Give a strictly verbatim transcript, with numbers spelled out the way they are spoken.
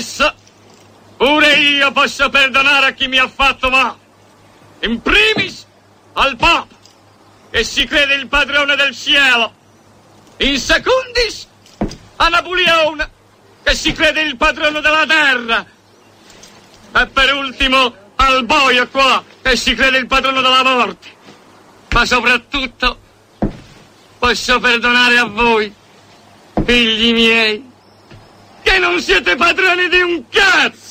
adesso pure io posso perdonare a chi mi ha fatto male. In primis al Papa, che si crede il padrone del cielo. In secundis a Napoleone, che si crede il padrone della terra. E per ultimo al boio qua, che si crede il padrone della morte. Ma soprattutto posso perdonare a voi, figli miei, che non siete padroni di un cazzo.